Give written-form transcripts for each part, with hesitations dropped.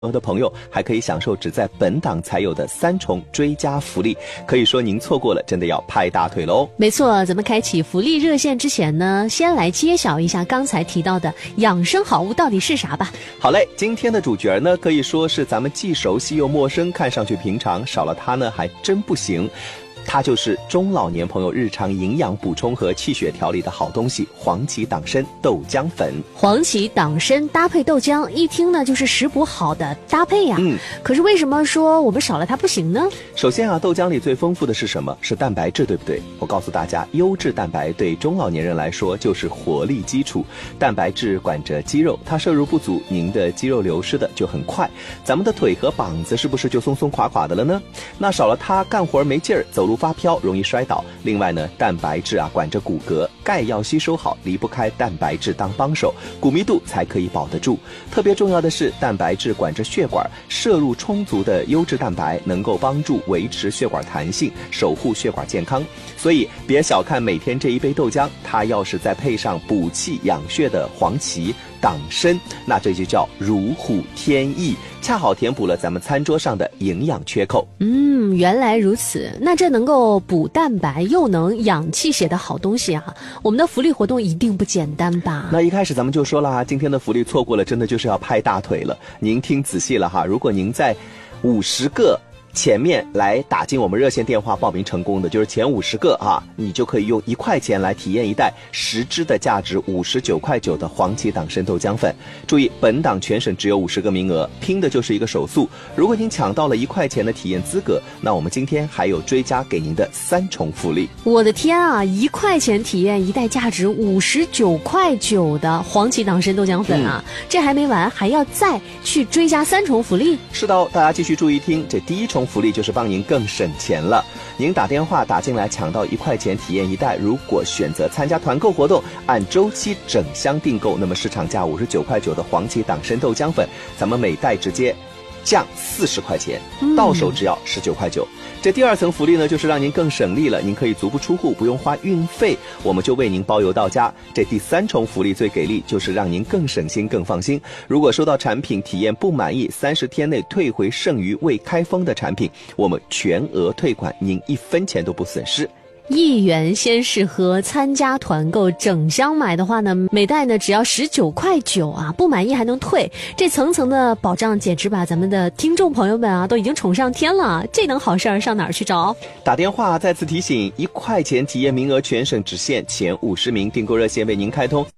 的朋友还可以享受只在本档才有的3重追加福利，可以说您错过了真的要拍大腿喽。 没错，咱们开启福利热线之前呢，先来揭晓一下刚才提到的养生好物到底是啥吧。 好嘞，今天的主角呢可以说是咱们既熟悉又陌生，看上去平常，少了它呢还真不行。它就是中老年朋友日常营养补充和气血调理的好东西——黄芪党参豆浆粉。 黄芪党参搭配豆浆，一听呢就是食补好的搭配呀。可是为什么说我们少了它不行呢？ 首先啊，豆浆里最丰富的是什么？是蛋白质，对不对？我告诉大家，优质蛋白对中老年人来说就是活力基础。蛋白质管着肌肉，它摄入不足，您的肌肉流失的就很快。咱们的腿和膀子是不是就松松垮垮的了呢？那少了它，干活没劲儿，走路发飘，容易摔倒。另外呢，蛋白质啊管着骨骼，钙要吸收好，离不开蛋白质当帮手，骨密度才可以保得住。特别重要的是，蛋白质管着血管，摄入充足的优质蛋白能够帮助维持血管弹性，守护血管健康。所以别小看每天这一杯豆浆，它要是再配上补气养血的黄芪党参，那这就叫如虎添翼，恰好填补了咱们餐桌上的营养缺口。 原来如此，那这能够补蛋白又能养气血的好东西啊，我们的福利活动一定不简单吧？ 那一开始咱们就说了，今天的福利错过了，真的就是要拍大腿了。您听仔细了哈，如果您在50个前面来打进我们热线电话报名成功的，就是前50个啊，你就可以用1块钱来体验一袋10支的价值59.9块的黄芪党参豆浆粉。注意，本档全省只有50个名额，拼的就是一个手速。如果您抢到了1块钱的体验资格，那我们今天还有追加给您的3重福利。 我的天啊，1块钱体验一袋价值59.9块的黄芪党参豆浆粉啊，这还没完，还要再去追加3重福利。 是的，大家继续注意听，这第1重福利就是帮您更省钱了。您打电话打进来抢到1块钱体验一袋，如果选择参加团购活动，按周期整箱订购，那么市场价59.9块的黄芪党参豆浆粉，咱们每袋直接降40块钱，到手只要19.9块。这第2层福利呢，就是让您更省力了，您可以足不出户，不用花运费，我们就为您包邮到家。这第3重福利最给力，就是让您更省心更放心。如果收到产品体验不满意，30天内退回剩余未开封的产品，我们全额退款，您1分钱都不损失。 1元先试喝，参加团购整箱买的话呢，每袋呢只要19.9块啊，不满意还能退，这层层的保障简直把咱们的听众朋友们啊都已经宠上天了，这等好事儿上哪儿去找？ 打电话再次提醒，1块钱体验名额全省只限前50名，订购热线为您开通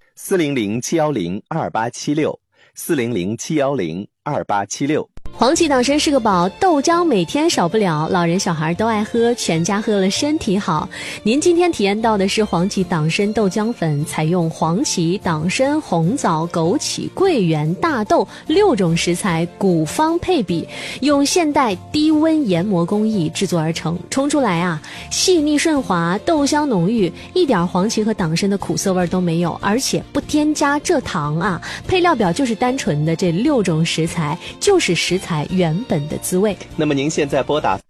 400-710-2876，400-710-2876。 黄芪党参是个宝，豆浆每天少不了，老人小孩都爱喝，全家喝了身体好。您今天体验到的是黄芪党参豆浆粉，采用黄芪、党参、红枣、枸杞、桂圆、大豆6种食材古方配比，用现代低温研磨工艺制作而成，冲出来啊细腻顺滑，豆香浓郁，一点黄芪和党参的苦涩味都没有，而且不添加蔗糖啊，配料表就是单纯的这6种食材，就是食材原本的滋味。 那么您现在拨打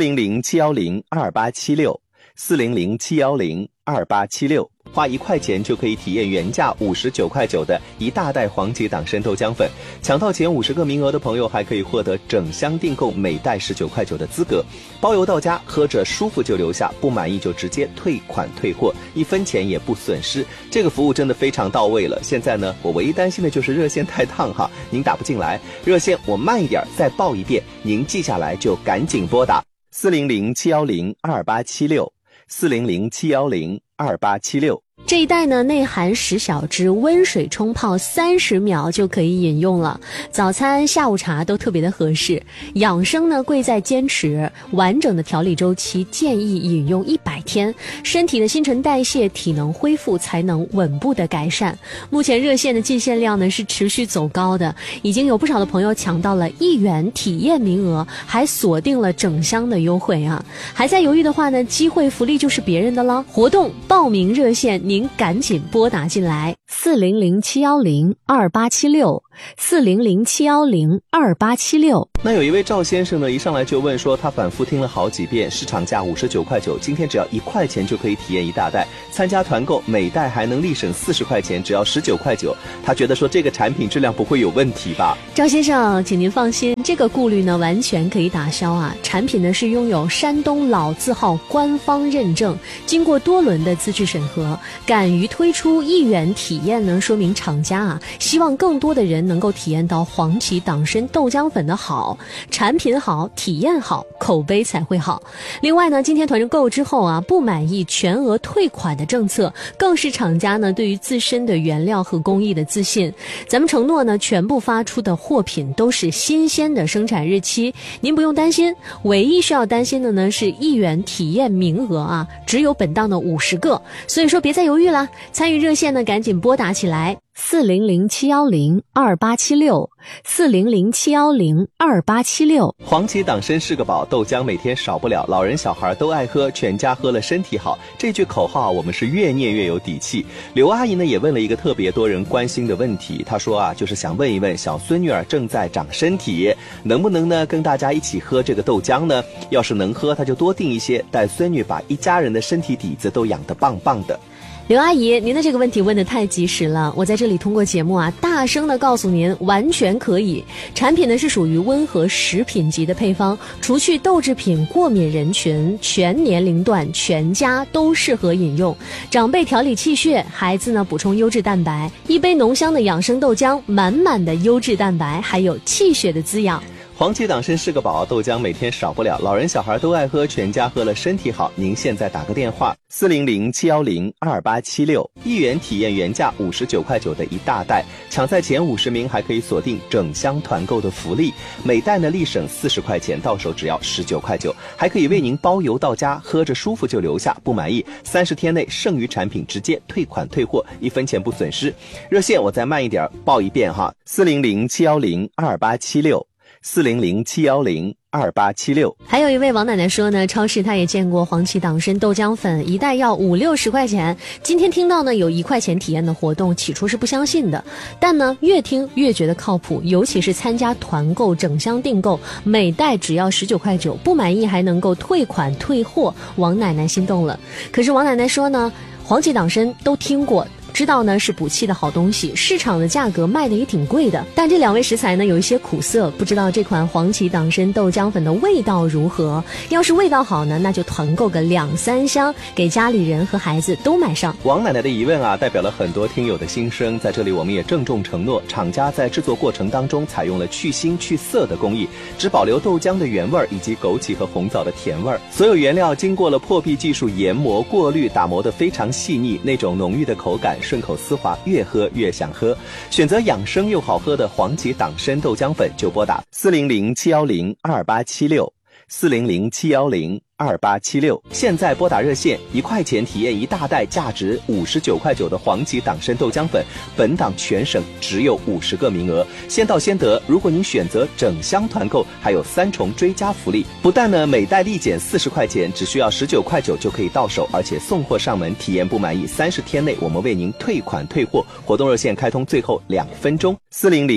400-710-2876，400-710-2876，花1块钱就可以体验原价59.9块的一大袋黄芪党参豆浆粉。抢到前50个名额的朋友还可以获得整箱订购每袋19.9块的资格，包邮到家，喝着舒服就留下，不满意就直接退款退货，1分钱也不损失。这个服务真的非常到位了。现在呢，我唯一担心的就是热线太烫哈，您打不进来，热线我慢一点再报一遍，您记下来就赶紧拨打400-710-2876，400-710-2876。 这一袋呢，内含10小支，温水冲泡30秒就可以饮用了。早餐、下午茶都特别的合适。养生呢，贵在坚持，完整的调理周期建议饮用100天，身体的新陈代谢、体能恢复才能稳步的改善。目前热线的进线量呢是持续走高的，已经有不少的朋友抢到了1元体验名额，还锁定了整箱的优惠啊！还在犹豫的话呢，机会福利就是别人的了。活动报名热线，您赶紧拨打进来。 400-710-2876，400-710-2876。 那有一位赵先生呢，一上来就问说，他反复听了好几遍，市场价59块9，今天只要1块钱就可以体验一大袋，参加团购每袋还能立省40块钱，只要19块9。他觉得说这个产品质量不会有问题吧？ 赵先生，请您放心，这个顾虑呢完全可以打消啊。产品呢是拥有山东老字号官方认证，经过多轮的资质审核，敢于推出1元体验呢，说明厂家啊希望更多的人能够体验到黄芪党参豆浆粉的好，产品好，体验好，口碑才会好。另外呢，今天团购之后啊，不满意全额退款的政策，更是厂家呢对于自身的原料和工艺的自信。咱们承诺呢，全部发出的货品都是新鲜的生产日期，您不用担心。唯一需要担心的呢是1元体验名额啊，只有本档的50个，所以说别再犹豫了，参与热线呢赶紧拨打起来。400-710-2876，400-710-2876。 黄芪党参是个宝，豆浆每天少不了，老人小孩都爱喝，全家喝了身体好。这句口号我们是越念越有底气。刘阿姨呢也问了一个特别多人关心的问题，她说啊，就是想问一问小孙女儿正在长身体，能不能呢跟大家一起喝这个豆浆呢？要是能喝，她就多订一些，带孙女把一家人的身体底子都养得棒棒的。 刘阿姨，您的这个问题问得太及时了，我在这里通过节目啊，大声的告诉您，完全可以。产品呢是属于温和食品级的配方，除去豆制品过敏人群，全年龄段全家都适合饮用。长辈调理气血，孩子呢补充优质蛋白，一杯浓香的养生豆浆，满满的优质蛋白，还有气血的滋养。 黄芪党参是个宝，豆浆每天少不了，老人小孩都爱喝，全家喝了身体好。您现在打个电话400-710-2876，1元体验原价59块9的一大袋，抢在前50名还可以锁定整箱团购的福利，每袋呢立省40块钱，到手只要19块9，还可以为您包邮到家，喝着舒服就留下，不满意30天内剩余产品直接退款退货，1分钱不损失。热线我再慢一点报一遍哈，400-710-2876，400-710-2876。 还有一位王奶奶说呢，超市她也见过黄芪党参豆浆粉，一袋要50-60块钱。今天听到呢有1块钱体验的活动，起初是不相信的，但呢越听越觉得靠谱，尤其是参加团购整箱订购，每袋只要19块9，不满意还能够退款退货，王奶奶心动了。可是王奶奶说呢，黄芪党参都听过，知道呢是补气的好东西，市场的价格卖的也挺贵的，但这2味食材呢有一些苦涩，不知道这款黄芪党参豆浆粉的味道如何。要是味道好呢，那就团购个2-3箱，给家里人和孩子都买上。 王奶奶的疑问啊，代表了很多听友的心声，在这里我们也郑重承诺，厂家在制作过程当中采用了去腥去涩的工艺，只保留豆浆的原味以及枸杞和红枣的甜味，所有原料经过了破壁技术研磨过滤，打磨得非常细腻，那种浓郁的口感顺口丝滑，越喝越想喝。选择养生又好喝的黄芪党参豆浆粉，就拨打400-710-2876，400-710-2876。现在拨打热线，1块钱体验一大袋价值59块9的黄芪党参豆浆粉，本档全省只有50个名额，先到先得。如果您选择整箱团购，还有3重追加福利，不但呢每袋立减40块钱，只需要19块9就可以到手，而且送货上门，体验不满意30天内我们为您退款退货。活动热线开通最后2分钟，400